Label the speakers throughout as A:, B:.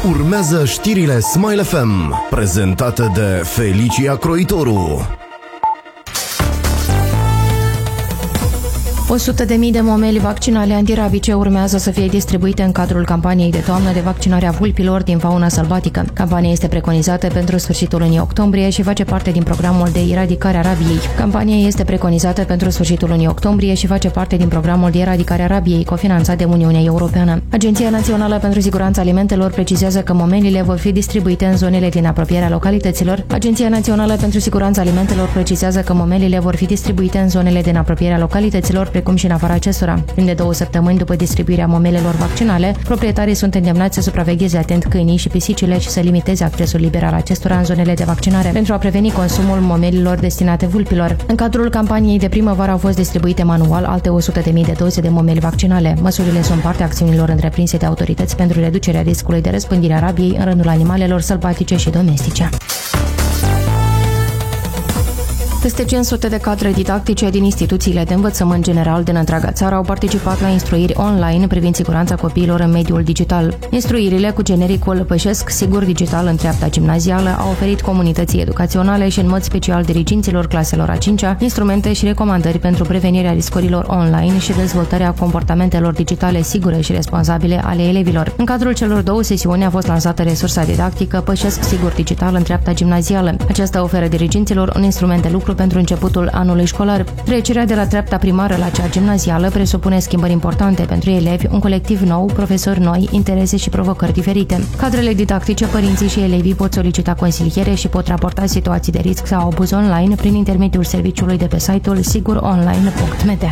A: Urmează știrile Smile FM, prezentate de Felicia Croitoru.
B: 100.000 de momeli vaccinale antirabice urmează să fie distribuite în cadrul campaniei de toamnă de vaccinare a vulpilor din fauna sălbatică. Campania este preconizată pentru sfârșitul lunii octombrie și face parte din programul de eradicare a rabiei. Campania este preconizată pentru sfârșitul lunii octombrie și face parte din programul de eradicare a rabiei cofinanțat de Uniunea Europeană. Agenția Națională pentru Siguranța Alimentelor precizează că momelile vor fi distribuite în zonele din apropierea localităților. Agenția Națională pentru Siguranța Alimentelor precizează că momelile vor fi distribuite în zonele din apropierea localităților, precum și în afara acestora. Timp de 2 săptămâni după distribuirea momelelor vaccinale, proprietarii sunt îndemnați să supravegheze atent câinii și pisicile și să limiteze accesul liber al acestora în zonele de vaccinare, pentru a preveni consumul momelilor destinate vulpilor. În cadrul campaniei de primăvară au fost distribuite manual alte 100.000 de doze de momeli vaccinale. Măsurile sunt parte a acțiunilor întreprinse de autorități pentru reducerea riscului de răspândire a rabiei în rândul animalelor sălbatice și domestice. Peste 500 de cadre didactice din instituțiile de învățământ general din întreaga țară au participat la instruiri online privind siguranța copiilor în mediul digital. Instruirile cu genericul Pășesc Sigur Digital în treapta gimnazială au oferit comunității educaționale și în mod special diriginților claselor a 5-a instrumente și recomandări pentru prevenirea riscurilor online și dezvoltarea comportamentelor digitale sigure și responsabile ale elevilor. În cadrul celor 2 sesiuni a fost lansată resursa didactică Pășesc Sigur Digital în treapta gimnazială. Aceasta oferă diriginților un instrument de lucru pentru începutul anului școlar. Trecerea de la treapta primară la cea gimnazială presupune schimbări importante pentru elevi, un colectiv nou, profesori noi, interese și provocări diferite. Cadrele didactice, părinții și elevii pot solicita consiliere și pot raporta situații de risc sau abuz online prin intermediul serviciului de pe site-ul siguronline.md.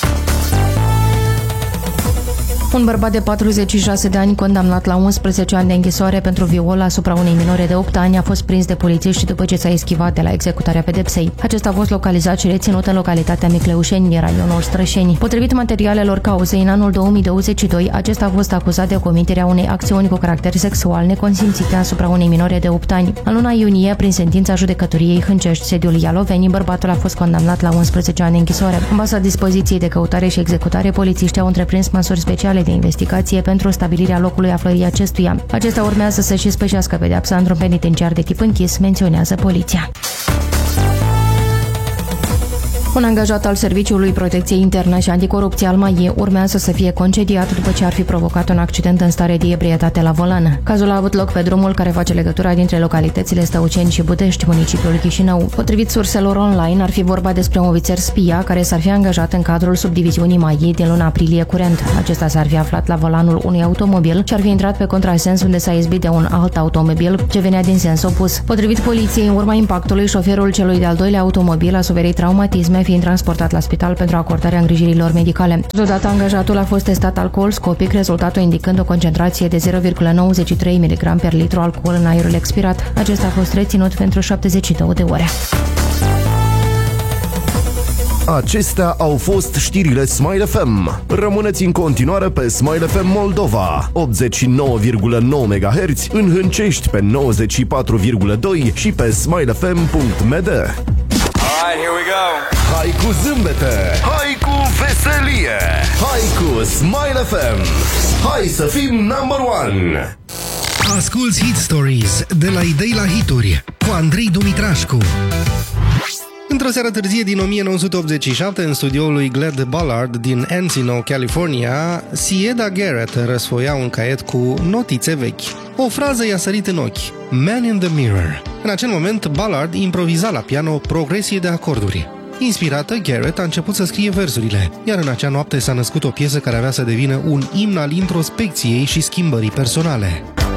B: Un bărbat de 46 de ani condamnat la 11 ani de închisoare pentru viol asupra unei minore de 8 ani a fost prins de polițiști după ce s-a eschivat de la executarea pedepsei. Acesta a fost localizat și reținut în localitatea Micleușeni, din raionul Strășeni. Potrivit materialelor cauzei, în anul 2022, acesta a fost acuzat de comiterea unei acțiuni cu caracter sexual neconsimțite asupra unei minore de 8 ani. În luna iunie, prin sentința judecătoriei Hâncești, sediul Ialoveni, bărbatul a fost condamnat la 11 ani de închisoare. În baza dispoziției de căutare și executare, polițiștii au întreprins măsuri speciale de investigație pentru stabilirea locului aflării acestuia. Acesta urmează să-și ispășească pedeapsa într-un penitenciar de tip închis, menționează poliția. Un angajat al Serviciului Protecției Interne și Anticorupție al MAIE urmează să fie concediat după ce ar fi provocat un accident în stare de ebrietate la volan. Cazul a avut loc pe drumul care face legătura dintre localitățile Stăuceni și Budești, municipiul Chișinău. Potrivit surselor online, ar fi vorba despre un ofițer spia care s-ar fi angajat în cadrul subdiviziunii MAIE din luna aprilie curent. Acesta s-ar fi aflat la volanul unui automobil și ar fi intrat pe contrasens unde s-a izbit de un alt automobil ce venea din sens opus. Potrivit poliției, în urma impactului, șoferul celui de-al doilea automobil a suferit traumatisme, fiind transportat la spital pentru acordarea îngrijirilor medicale. Totodată, angajatul a fost testat alcool-scopic, rezultatul indicând o concentrație de 0,93 mg per litru alcool în aerul expirat. Acesta a fost reținut pentru 72 de ore.
A: Acestea au fost știrile Smile FM. Rămâneți în continuare pe Smile FM Moldova, 89,9 MHz, în Hâncești pe 94,2 și pe smilefm.md.
C: Alright, here we go.
A: Hai cu zâmbete, hai cu veselie, hai cu Smile FM. Hai să fim number one.
D: Asculți Hit Stories de la idei la hituri cu Andrei Dumitrașcu. Într-o seară târzie din 1987, în studioul lui Glad Ballard din Encino, California, Sieda Garrett răsfoia un caiet cu notițe vechi. O frază i-a sărit în ochi: Man in the Mirror. În acel moment, Ballard improviza la piano o progresie de acorduri. Inspirată, Garrett a început să scrie versurile, iar în acea noapte s-a născut o piesă care avea să devină un imn al introspecției și schimbării personale.